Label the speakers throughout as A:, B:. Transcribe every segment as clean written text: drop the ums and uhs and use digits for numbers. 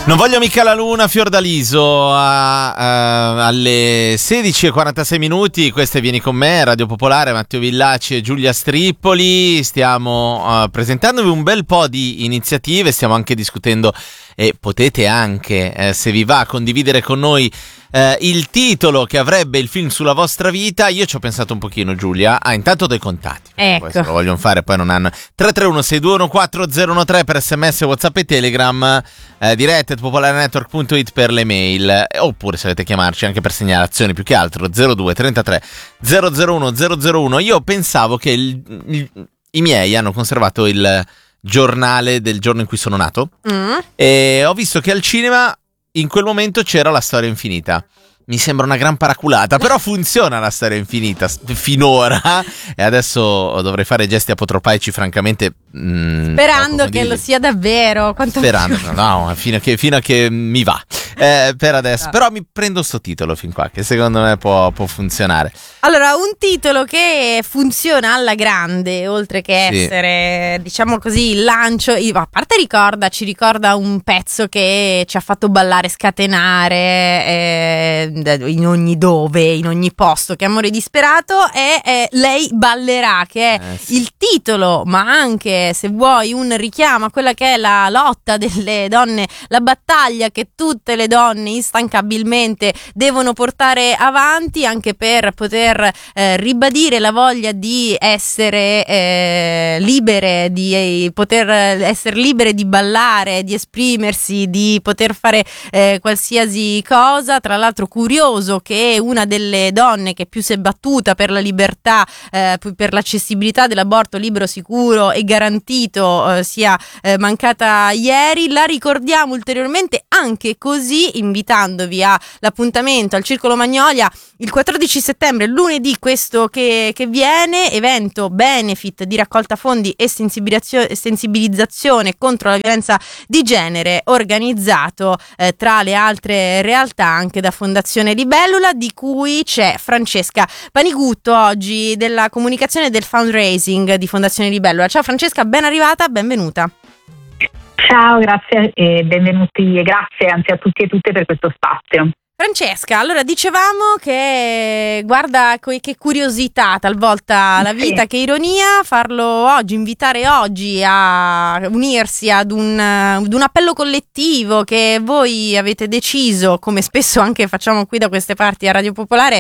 A: Non voglio mica la luna, Fiordaliso, alle 16:46 minuti. Questa è Vieni con me, Radio Popolare, Matteo Villaci e Giulia Strippoli. Stiamo presentandovi un bel po' di iniziative, stiamo anche discutendo e potete anche, se vi va, condividere con noi il titolo che avrebbe il film sulla vostra vita. Io ci ho pensato un pochino, Giulia. Intanto dei contatti,
B: ecco.
A: Poi se lo vogliono fare poi non hanno. 331-621-4013 per SMS, WhatsApp e Telegram, dirette popolarenetwork.it per le mail, oppure se volete chiamarci anche per segnalazioni, più che altro 02 33 001 001. Io pensavo che i miei hanno conservato il giornale del giorno in cui sono nato e ho visto che al cinema in quel momento c'era La Storia Infinita. Mi sembra una gran paraculata, però funziona La Storia Infinita finora, e adesso dovrei fare gesti apotropaici, francamente,
B: sperando che lo sia davvero.
A: Sperando, no, fino a che mi va. Per adesso, però mi prendo sto titolo fin qua, che secondo me può funzionare.
B: Allora, un titolo che funziona alla grande, oltre che essere, diciamo così, il lancio, a parte ci ricorda un pezzo che ci ha fatto ballare, scatenare in ogni dove, in ogni posto, che Amore disperato, è Lei ballerà, che è il titolo, ma anche, se vuoi, un richiamo a quella che è la lotta delle donne, la battaglia che tutte le donne instancabilmente devono portare avanti, anche per poter ribadire la voglia di essere libere, di poter essere libere di ballare, di esprimersi, di poter fare qualsiasi cosa. Tra l'altro, curioso che una delle donne che più si è battuta per la libertà, per l'accessibilità dell'aborto libero, sicuro e garantito sia mancata ieri. La ricordiamo ulteriormente anche così, invitandovi all'appuntamento al Circolo Magnolia il 14 settembre, lunedì questo che viene, evento benefit di raccolta fondi e sensibilizzazione contro la violenza di genere, organizzato tra le altre realtà anche da Fondazione Libellula, di cui c'è Francesca Panigutto oggi, della comunicazione del fundraising di Fondazione Libellula. Ciao Francesca, ben arrivata, benvenuta.
C: Ciao, grazie e benvenuti, e grazie anzi a tutti e tutte per questo spazio.
B: Francesca, allora dicevamo che guarda che curiosità talvolta la vita, che ironia farlo oggi, invitare oggi a unirsi ad un appello collettivo che voi avete deciso, come spesso anche facciamo qui da queste parti a Radio Popolare,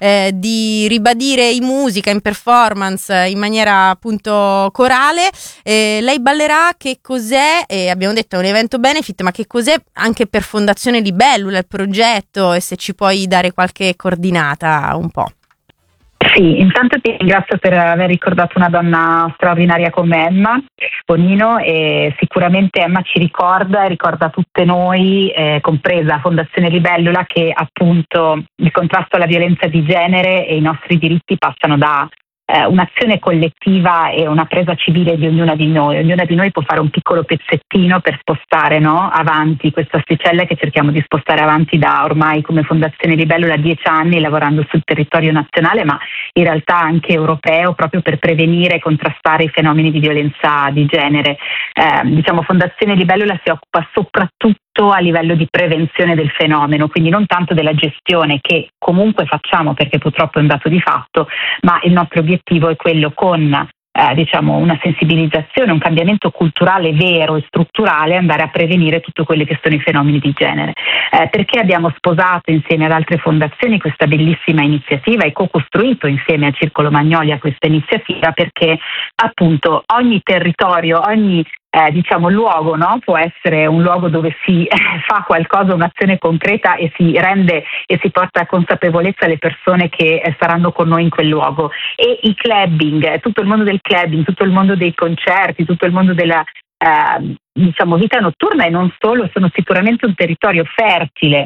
B: di ribadire in musica, in performance, in maniera appunto corale. Lei ballerà, che cos'è? Abbiamo detto è un evento benefit, ma che cos'è anche per Fondazione Libellula il progetto? E se ci puoi dare qualche coordinata un po'.
C: Sì, intanto ti ringrazio per aver ricordato una donna straordinaria come Emma Bonino, e sicuramente Emma ci ricorda tutte noi, compresa Fondazione Libellula, che appunto il contrasto alla violenza di genere e i nostri diritti passano da un'azione collettiva e una presa civile di ognuna di noi. Ognuna di noi può fare un piccolo pezzettino per spostare avanti questa asticella che cerchiamo di spostare avanti da ormai, come Fondazione Libellula, 10 anni, lavorando sul territorio nazionale, ma in realtà anche europeo, proprio per prevenire e contrastare i fenomeni di violenza di genere. Fondazione Libellula si occupa soprattutto a livello di prevenzione del fenomeno, quindi non tanto della gestione, che comunque facciamo perché purtroppo è un dato di fatto, ma il nostro obiettivo è quello, con una sensibilizzazione, un cambiamento culturale vero e strutturale, andare a prevenire tutto quelli che sono i fenomeni di genere. Perché abbiamo sposato insieme ad altre fondazioni questa bellissima iniziativa e co-costruito insieme al Circolo Magnolia questa iniziativa? Perché appunto ogni territorio, ogni luogo, può essere un luogo dove si fa qualcosa, un'azione concreta, e si rende e si porta a consapevolezza le persone che saranno con noi in quel luogo. E i clubbing, tutto il mondo del clubbing, tutto il mondo dei concerti, tutto il mondo della vita notturna e non solo, sono sicuramente un territorio fertile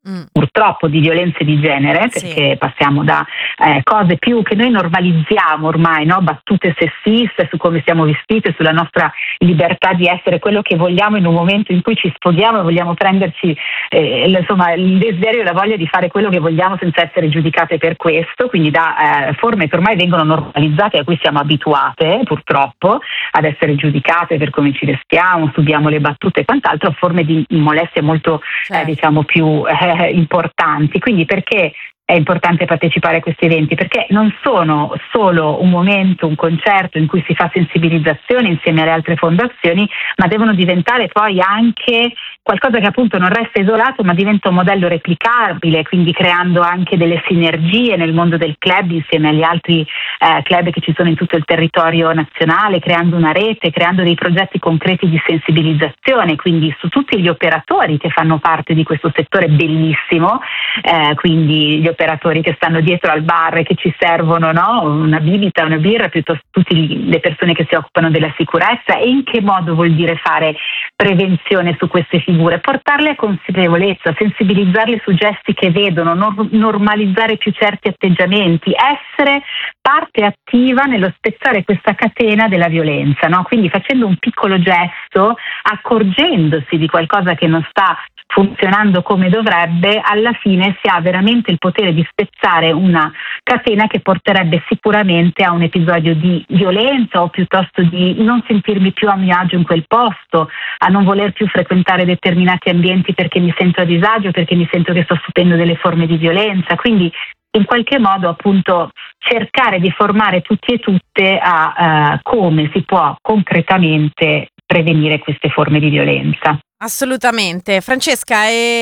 C: purtroppo di violenze di genere, perché passiamo da cose più che noi normalizziamo ormai, no? Battute sessiste su come siamo vestite, sulla nostra libertà di essere quello che vogliamo in un momento in cui ci sfoghiamo e vogliamo prenderci insomma il desiderio e la voglia di fare quello che vogliamo senza essere giudicate per questo, quindi da forme che ormai vengono normalizzate, a cui siamo abituate purtroppo ad essere giudicate per come ci vestiamo, subiamo le battute e quant'altro, forme di molestia molto diciamo più importanti. Quindi perché è importante partecipare a questi eventi? Perché non sono solo un momento, un concerto in cui si fa sensibilizzazione insieme alle altre fondazioni, ma devono diventare poi anche qualcosa che appunto non resta isolato, ma diventa un modello replicabile, quindi creando anche delle sinergie nel mondo del club insieme agli altri club che ci sono in tutto il territorio nazionale, creando una rete, creando dei progetti concreti di sensibilizzazione, quindi su tutti gli operatori che fanno parte di questo settore bellissimo, quindi gli operatori che stanno dietro al bar e che ci servono, no? Una bibita, una birra, piuttosto tutte le persone che si occupano della sicurezza. E in che modo vuol dire fare prevenzione su queste figure? Portarle a consapevolezza, sensibilizzarle su gesti che vedono, normalizzare più certi atteggiamenti, essere parte attiva nello spezzare questa catena della violenza, no? Quindi facendo un piccolo gesto, accorgendosi di qualcosa che non sta funzionando come dovrebbe, alla fine si ha veramente il potere di spezzare una catena che porterebbe sicuramente a un episodio di violenza, o piuttosto di non sentirmi più a mio agio in quel posto, a non voler più frequentare determinati ambienti perché mi sento a disagio, perché mi sento che sto subendo delle forme di violenza. Quindi in qualche modo appunto cercare di formare tutti e tutte a come si può concretamente prevenire queste forme di violenza.
B: Assolutamente. Francesca,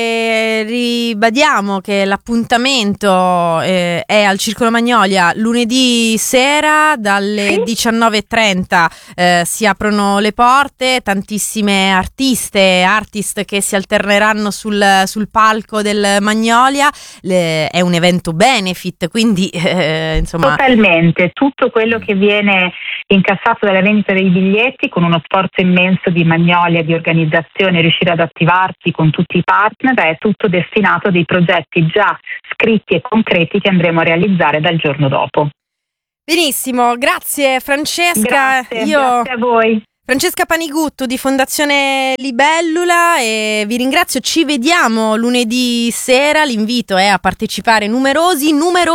B: ribadiamo che l'appuntamento è al Circolo Magnolia lunedì sera dalle 19:30, si aprono le porte, tantissime artist che si alterneranno sul palco del Magnolia, è un evento benefit, quindi insomma...
C: Totalmente, tutto quello che viene incassato dalla vendita dei biglietti, con uno sforzo immenso di Magnolia, di organizzazione, riuscire ad attivarsi con tutti i partner, è tutto destinato a dei progetti già scritti e concreti che andremo a realizzare dal giorno dopo.
B: Benissimo, grazie Francesca.
C: Grazie a voi.
B: Francesca Panigutto di Fondazione Libellula, e vi ringrazio. Ci vediamo lunedì sera, l'invito è a partecipare numerose,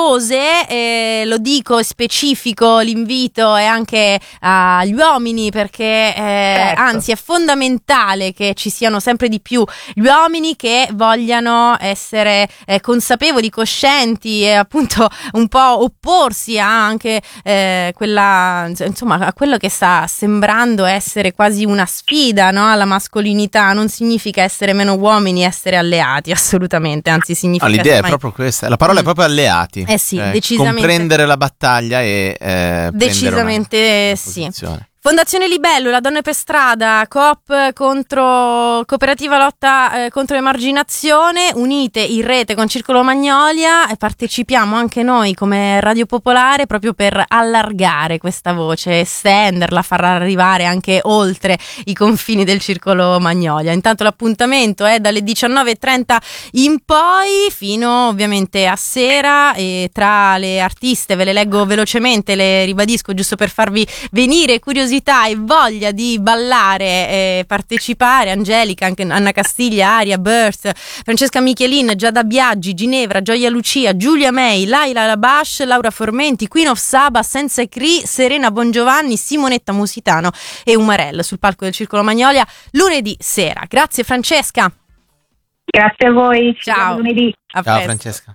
B: lo dico, specifico, l'invito è anche agli uomini, perché anzi è fondamentale che ci siano sempre di più gli uomini che vogliano essere consapevoli, coscienti e appunto un po' opporsi a anche quella, insomma, a quello che sta sembrando essere quasi una sfida, no? Alla mascolinità. Non significa essere meno uomini, essere alleati, assolutamente, anzi significa...
A: l'idea è proprio questa, la parola è proprio alleati.
B: Sì, decisamente.
A: Comprendere la battaglia e
B: decisamente
A: prendere una
B: sì.
A: posizione.
B: Fondazione Libellula, Donne per Strada, Coop contro Cooperativa Lotta contro l'Emarginazione, unite in rete con Circolo Magnolia, e partecipiamo anche noi come Radio Popolare proprio per allargare questa voce, estenderla, farla arrivare anche oltre i confini del Circolo Magnolia. Intanto l'appuntamento è dalle 19:30 in poi fino ovviamente a sera, e tra le artiste ve le leggo velocemente, le ribadisco giusto per farvi venire curiosità e voglia di ballare e partecipare: Angelica, anche Anna Castiglia, Aria, Birth, Francesca Michelin, Giada Biaggi, Ginevra, Gioia Lucia, Giulia May, Laila Labash, Laura Formenti, Queen of Saba, Senza Cri, Serena Bongiovanni, Simonetta Musitano e Umarell sul palco del Circolo Magnolia lunedì sera. Grazie Francesca.
C: Grazie a voi.
B: Ciao.
C: Lunedì.
B: A
A: Ciao
B: presto.
A: Francesca.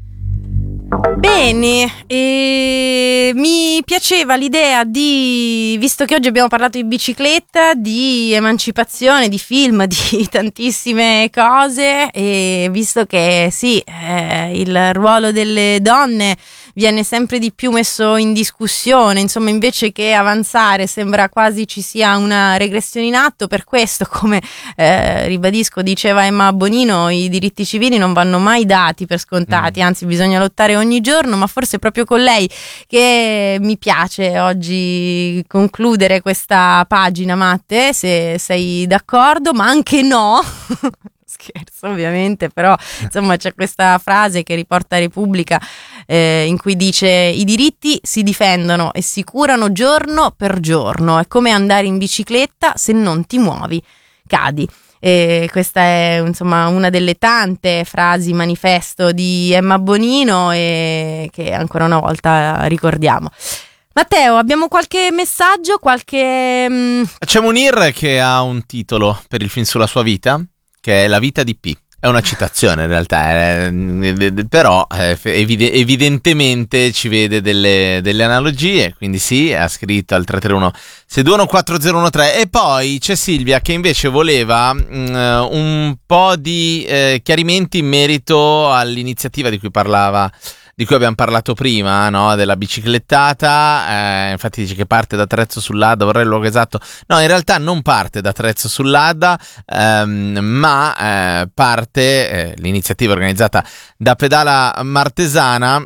B: Bene, mi piaceva l'idea di, visto che oggi abbiamo parlato di bicicletta, di emancipazione, di film, di tantissime cose, e visto che sì, il ruolo delle donne viene sempre di più messo in discussione, insomma, invece che avanzare sembra quasi ci sia una regressione in atto. Per questo, come ribadisco, diceva Emma Bonino, i diritti civili non vanno mai dati per scontati, anzi bisogna lottare ogni giorno, ma forse è proprio con lei che mi piace oggi concludere questa pagina, Matte, se sei d'accordo, ma anche no. Scherzo ovviamente, però insomma c'è questa frase che riporta Repubblica in cui dice: i diritti si difendono e si curano giorno per giorno, è come andare in bicicletta, se non ti muovi cadi. E questa è insomma una delle tante frasi manifesto di Emma Bonino e che ancora una volta ricordiamo. Matteo, abbiamo qualche messaggio,
A: C'è Munir che ha un titolo per il film sulla sua vita, che è La vita di P. È una citazione in realtà, però evidentemente ci vede delle analogie, quindi sì, ha scritto al 331 6214013. E poi c'è Silvia che invece voleva un po' di chiarimenti in merito all'iniziativa di cui abbiamo parlato prima, no? Della biciclettata. Infatti dice che parte da Trezzo sull'Adda, vorrei il luogo esatto. No, in realtà non parte da Trezzo sull'Adda, ma parte l'iniziativa organizzata da Pedala Martesana.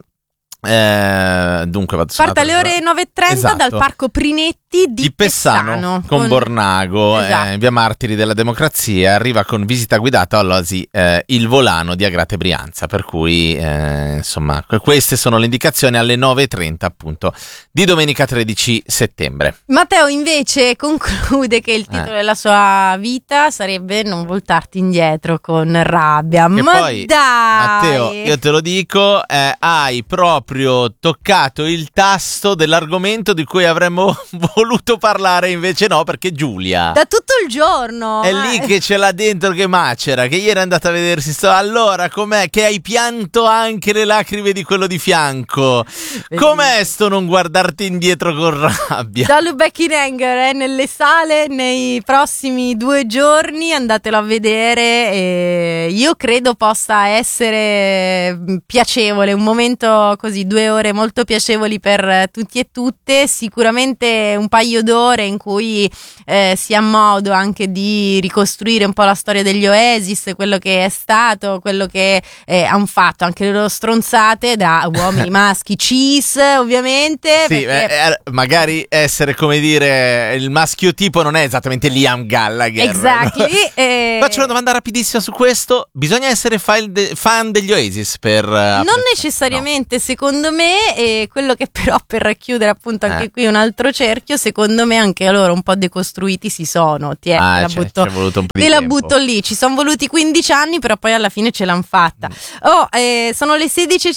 A: Dunque
B: parte alle ore 9:30
A: esatto,
B: dal Parco Prinetti di
A: Pessano con Bornago,
B: esatto,
A: via Martiri della Democrazia. Arriva con visita guidata all'Oasi Il Volano di Agrate Brianza, per cui insomma queste sono le indicazioni alle 9:30 appunto di domenica 13 settembre.
B: Matteo invece conclude che il titolo della sua vita sarebbe Non voltarti indietro con rabbia.
A: E
B: ma
A: poi,
B: dai
A: Matteo, io te lo dico, hai proprio toccato il tasto dell'argomento di cui avremmo voluto parlare, invece no, perché Giulia
B: da tutto il giorno
A: è lì che ce l'ha dentro, che macera, che ieri è andata a vedersi allora com'è che hai pianto anche le lacrime di quello di fianco. Com'è sto non guardarti indietro con rabbia?
B: Dallo Beckenhanger nelle sale nei prossimi 2 giorni, andatelo a vedere e io credo possa essere piacevole, un momento così, 2 ore molto piacevoli per tutti e tutte, sicuramente un paio d'ore in cui si ha modo anche di ricostruire un po' la storia degli Oasis, quello che è stato, quello che hanno fatto, anche le loro stronzate da uomini maschi cis ovviamente.
A: Sì, magari essere, come dire, il maschio tipo non è esattamente Liam Gallagher.
B: Exactly.
A: Faccio una domanda rapidissima su questo: bisogna essere fan degli Oasis per
B: non necessariamente, no. Secondo me, e quello che però, per chiudere appunto anche qui un altro cerchio, secondo me anche loro un po' decostruiti si sono. C'è voluto un po' di tempo. La butto lì, ci sono voluti 15 anni, però poi alla fine ce l'hanno fatta. Sono le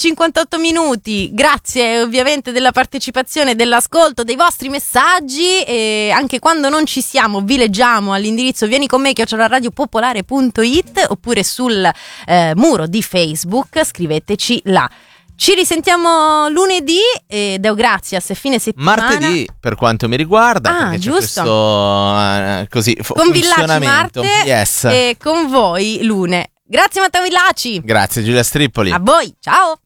B: 16:58, grazie ovviamente della partecipazione, dell'ascolto, dei vostri messaggi, e anche quando non ci siamo vi leggiamo all'indirizzo vienicomme@radiopopolare.it oppure sul muro di Facebook, scriveteci là. Ci risentiamo lunedì, Deo grazias e fine settimana.
A: Martedì per quanto mi riguarda, perché
B: giusto.
A: C'è questo
B: con Villaci
A: funzionamento.
B: Marte,
A: yes.
B: E con voi Lune. Grazie Matteo Villaci.
A: Grazie Giulia Strippoli.
B: A voi, ciao.